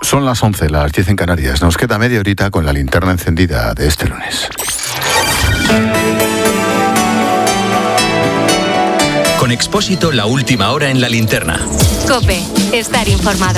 Son las 11, las 10 en Canarias. Nos queda media horita con la linterna encendida de este lunes. Con Expósito, la última hora en la linterna. COPE, estar informado.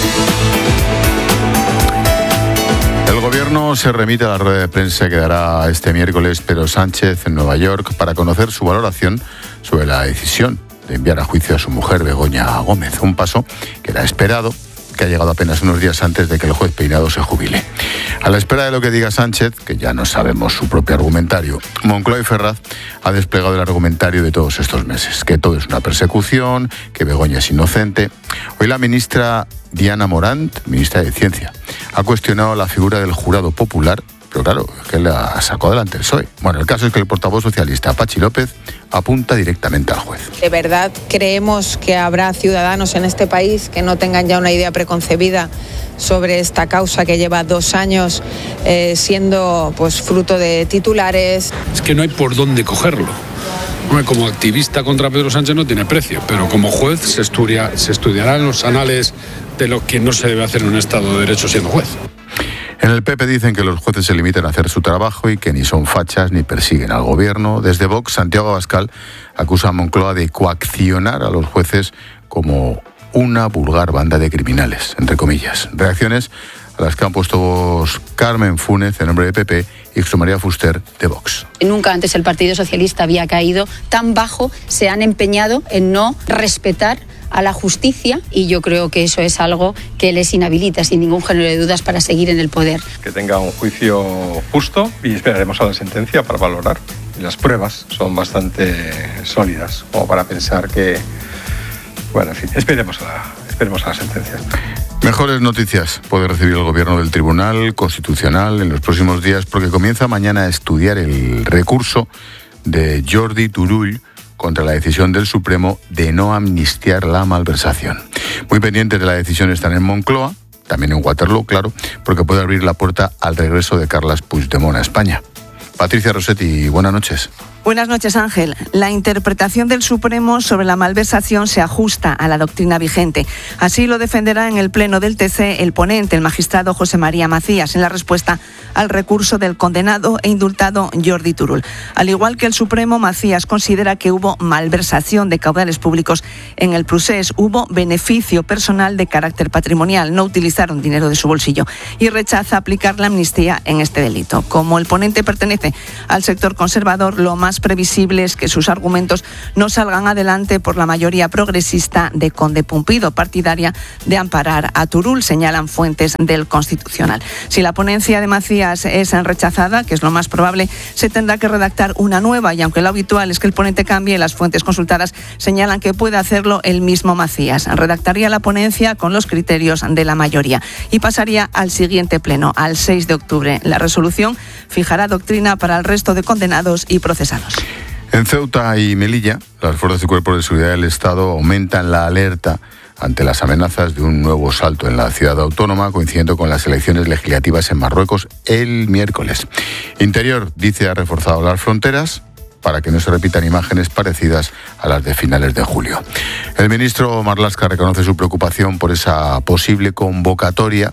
El gobierno se remite a la rueda de prensa que dará este miércoles Pedro Sánchez en Nueva York para conocer su valoración sobre la decisión de enviar a juicio a su mujer Begoña Gómez. Un paso que era esperado, que ha llegado apenas unos días antes de que el juez Peinado se jubile. A la espera de lo que diga Sánchez, que ya no sabemos su propio argumentario, Moncloa y Ferraz ha desplegado el argumentario de todos estos meses, que todo es una persecución, que Begoña es inocente. Hoy la ministra Diana Morant, ministra de Ciencia, ha cuestionado la figura del jurado popular, pero claro, que la sacó adelante el PSOE. Bueno, el caso es que el portavoz socialista, Patxi López, apunta directamente al juez. ¿De verdad creemos que habrá ciudadanos en este país que no tengan ya una idea preconcebida sobre esta causa que lleva 2 años siendo pues fruto de titulares? Es que no hay por dónde cogerlo. Como activista contra Pedro Sánchez no tiene precio, pero como juez se estudiará en los anales de lo que no se debe hacer en un Estado de Derecho siendo juez. En el PP dicen que los jueces se limitan a hacer su trabajo y que ni son fachas ni persiguen al gobierno. Desde Vox, Santiago Abascal acusa a Moncloa de coaccionar a los jueces como una vulgar banda de criminales, entre comillas. Reacciones a las que han puesto voz Carmen Fúnez, en nombre de PP, y José María Fuster, de Vox. Nunca antes el Partido Socialista había caído tan bajo, se han empeñado en no respetar a la justicia y yo creo que eso es algo que les inhabilita sin ningún género de dudas para seguir en el poder. Que tenga un juicio justo y esperaremos a la sentencia para valorar. Y las pruebas son bastante sólidas como para pensar que, bueno, en fin, esperemos a la sentencia. Mejores noticias puede recibir el gobierno del Tribunal Constitucional en los próximos días porque comienza mañana a estudiar el recurso de Jordi Turull contra la decisión del Supremo de no amnistiar la malversación. Muy pendientes de la decisión están en Moncloa, también en Waterloo, claro, porque puede abrir la puerta al regreso de Carles Puigdemont a España. Patricia Rossetti, buenas noches. Buenas noches, Ángel. La interpretación del Supremo sobre la malversación se ajusta a la doctrina vigente. Así lo defenderá en el Pleno del TC el ponente, el magistrado José María Macías, en la respuesta al recurso del condenado e indultado Jordi Turull. Al igual que el Supremo, Macías considera que hubo malversación de caudales públicos en el procés, hubo beneficio personal de carácter patrimonial, no utilizaron dinero de su bolsillo, y rechaza aplicar la amnistía en este delito. Como el ponente pertenece al sector conservador, lo más previsible es que sus argumentos no salgan adelante por la mayoría progresista de Conde Pumpido, partidaria de amparar a Turull, señalan fuentes del Constitucional. Si la ponencia de Macías es rechazada, que es lo más probable, se tendrá que redactar una nueva y aunque lo habitual es que el ponente cambie, las fuentes consultadas señalan que puede hacerlo el mismo Macías. Redactaría la ponencia con los criterios de la mayoría y pasaría al siguiente pleno, al 6 de octubre. La resolución fijará doctrina para el resto de condenados y procesados. En Ceuta y Melilla, las fuerzas y cuerpos de seguridad del Estado aumentan la alerta ante las amenazas de un nuevo salto en la ciudad autónoma, coincidiendo con las elecciones legislativas en Marruecos el miércoles. Interior dice ha reforzado las fronteras para que no se repitan imágenes parecidas a las de finales de julio. El ministro Marlaska reconoce su preocupación por esa posible convocatoria,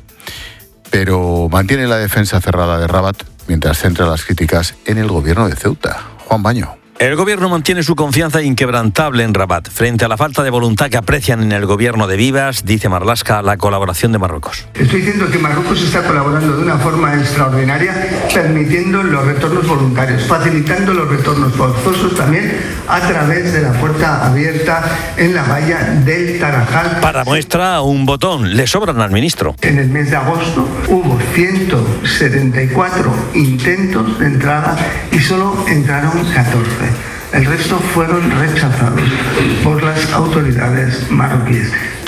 pero mantiene la defensa cerrada de Rabat mientras centra las críticas en el gobierno de Ceuta. Juan Baño. El gobierno mantiene su confianza inquebrantable en Rabat. Frente a la falta de voluntad que aprecian en el gobierno de Vivas, dice Marlaska, la colaboración de Marruecos. Estoy diciendo que Marruecos está colaborando de una forma extraordinaria, permitiendo los retornos voluntarios, facilitando los retornos forzosos también a través de la puerta abierta en la valla del Tarajal. Para muestra, un botón. Le sobran al ministro. En el mes de agosto hubo 174 intentos de entrada y solo entraron 14. El resto fueron rechazados por las autoridades marroquíes.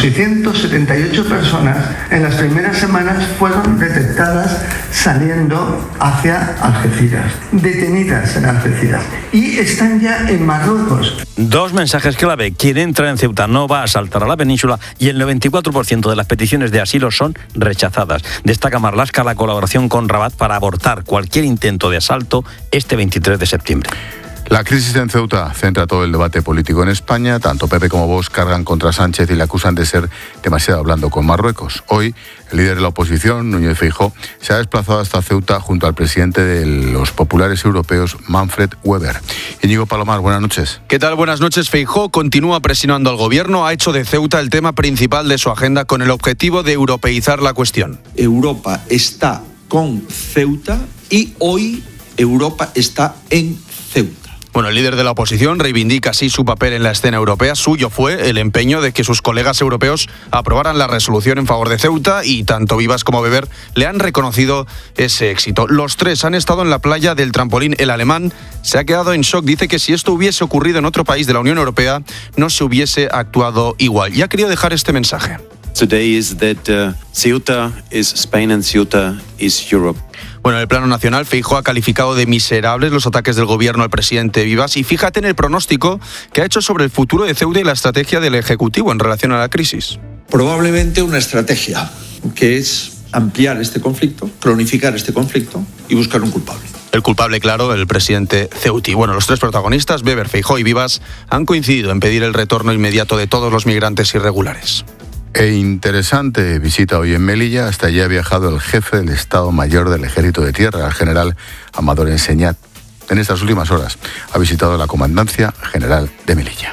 678 personas en las primeras semanas fueron detectadas saliendo hacia Algeciras, detenidas en Algeciras, y están ya en Marruecos. Dos mensajes clave. Quien entra en Ceuta no va a saltar a la península y el 94% de las peticiones de asilo son rechazadas. Destaca Marlaska la colaboración con Rabat para abortar cualquier intento de asalto este 23 de septiembre. La crisis en Ceuta centra todo el debate político en España. Tanto PP como Vox cargan contra Sánchez y le acusan de ser demasiado blando con Marruecos. Hoy, el líder de la oposición, Núñez Feijóo, se ha desplazado hasta Ceuta junto al presidente de los populares europeos, Manfred Weber. Íñigo Palomar, buenas noches. ¿Qué tal? Buenas noches. Feijóo continúa presionando al gobierno. Ha hecho de Ceuta el tema principal de su agenda con el objetivo de europeizar la cuestión. Europa está con Ceuta y hoy Europa está en Ceuta. Bueno, el líder de la oposición reivindica así su papel en la escena europea. Suyo fue el empeño de que sus colegas europeos aprobaran la resolución en favor de Ceuta y tanto Vivas como Weber le han reconocido ese éxito. Los tres han estado en la playa del trampolín. El alemán se ha quedado en shock. Dice que si esto hubiese ocurrido en otro país de la Unión Europea no se hubiese actuado igual. Y ha querido dejar este mensaje. Today is that Ceuta is Spain and Ceuta is Europe. Bueno, en el plano nacional, Feijóo ha calificado de miserables los ataques del gobierno al presidente Vivas y fíjate en el pronóstico que ha hecho sobre el futuro de Ceuta y la estrategia del Ejecutivo en relación a la crisis. Probablemente una estrategia que es ampliar este conflicto, cronificar este conflicto y buscar un culpable. El culpable, claro, el presidente ceutí. Bueno, los tres protagonistas, Weber, Feijóo y Vivas, han coincidido en pedir el retorno inmediato de todos los migrantes irregulares. Interesante visita hoy en Melilla. Hasta allí ha viajado el jefe del Estado Mayor del Ejército de Tierra, el general Amador Enseñat. En estas últimas horas ha visitado la Comandancia General de Melilla.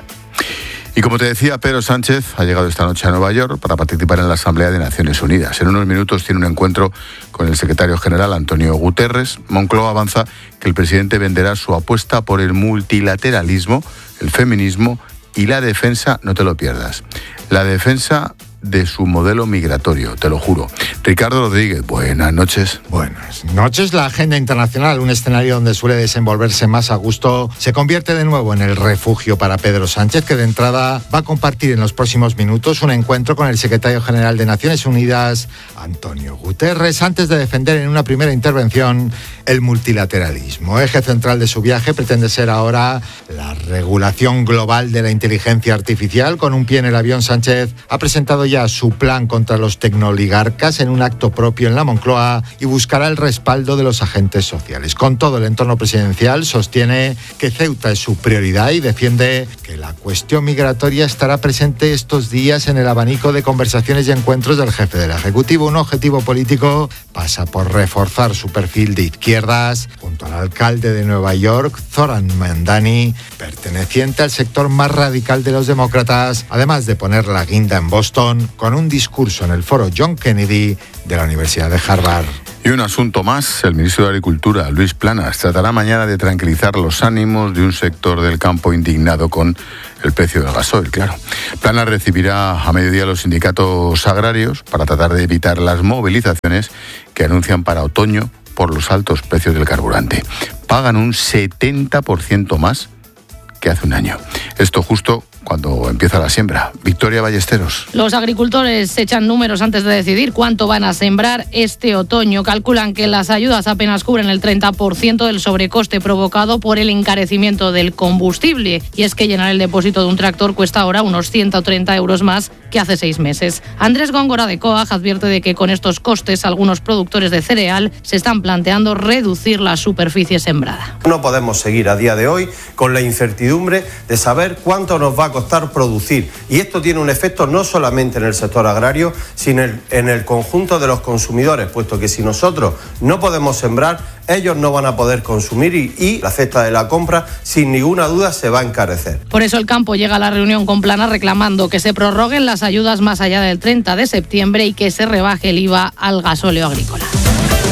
Y como te decía, Pedro Sánchez ha llegado esta noche a Nueva York para participar en la Asamblea de Naciones Unidas. En unos minutos tiene un encuentro con el secretario general Antonio Guterres. Moncloa avanza que el presidente venderá su apuesta por el multilateralismo, el feminismo y la defensa, no te lo pierdas, la defensa de su modelo migratorio, te lo juro. Ricardo Rodríguez, buenas noches. Buenas noches. La agenda internacional, un escenario donde suele desenvolverse más a gusto, se convierte de nuevo en el refugio para Pedro Sánchez, que de entrada va a compartir en los próximos minutos un encuentro con el secretario general de Naciones Unidas, Antonio Guterres, antes de defender en una primera intervención el multilateralismo. Eje central de su viaje pretende ser ahora la regulación global de la inteligencia artificial. Con un pie en el avión, Sánchez ha presentado ya su plan contra los tecnooligarcas en un acto propio en la Moncloa y buscará el respaldo de los agentes sociales. Con todo, el entorno presidencial sostiene que Ceuta es su prioridad y defiende que la cuestión migratoria estará presente estos días en el abanico de conversaciones y encuentros del jefe del Ejecutivo. Un objetivo político pasa por reforzar su perfil de izquierdas junto al alcalde de Nueva York, Zoran Mandani, perteneciente al sector más radical de los demócratas, además de poner la guinda en Boston con un discurso en el foro John Kennedy de la Universidad de Harvard. Y un asunto más, el ministro de Agricultura, Luis Planas, tratará mañana de tranquilizar los ánimos de un sector del campo indignado con el precio del gasoil, claro. Planas recibirá a mediodía a los sindicatos agrarios para tratar de evitar las movilizaciones que anuncian para otoño por los altos precios del carburante. Pagan un 70% más que hace un año. Esto justo cuando empieza la siembra. Victoria Ballesteros. Los agricultores echan números antes de decidir cuánto van a sembrar este otoño. Calculan que las ayudas apenas cubren el 30% del sobrecoste provocado por el encarecimiento del combustible. Y es que llenar el depósito de un tractor cuesta ahora unos 130 euros más que hace 6 meses. Andrés Góngora de COAG advierte de que con estos costes algunos productores de cereal se están planteando reducir la superficie sembrada. No podemos seguir a día de hoy con la incertidumbre de saber cuánto nos va a costar producir. Y esto tiene un efecto no solamente en el sector agrario, sino en el conjunto de los consumidores, puesto que si nosotros no podemos sembrar, ellos no van a poder consumir y la cesta de la compra, sin ninguna duda, se va a encarecer. Por eso el campo llega a la reunión con Planas reclamando que se prorroguen las ayudas más allá del 30 de septiembre y que se rebaje el IVA al gasóleo agrícola.